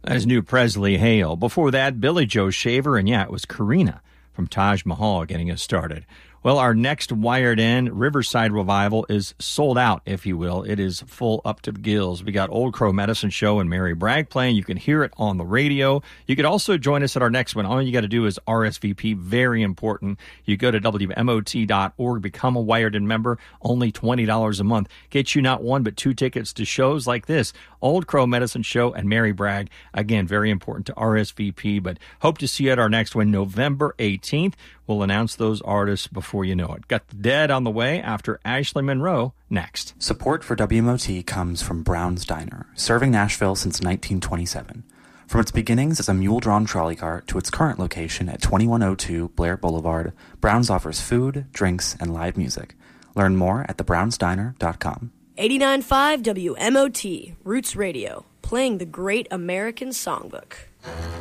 As new Presley Hale. Before that, Billy Joe Shaver, and it was Karina from Taj Mahal getting us started. Well, our next Wired In Riverside Revival is sold out, if you will. It is full up to the gills. We got Old Crow Medicine Show and Mary Bragg playing. You can hear it on the radio. You could also join us at our next one. All you got to do is RSVP. Very important. You go to WMOT.org, become a Wired In member. Only $20 a month. Get you not one, but two tickets to shows like this. Old Crow Medicine Show and Mary Bragg. Again, very important to RSVP, but hope to see you at our next one, November 18th. We'll announce those artists before you know it. Got the Dead on the way after Ashley Monroe next. Support for WMOT comes from Brown's Diner, serving Nashville since 1927. From its beginnings as a mule-drawn trolley cart to its current location at 2102 Blair Boulevard, Brown's offers food, drinks, and live music. Learn more at thebrownsdiner.com. 89.5 WMOT, Roots Radio, playing the great American songbook.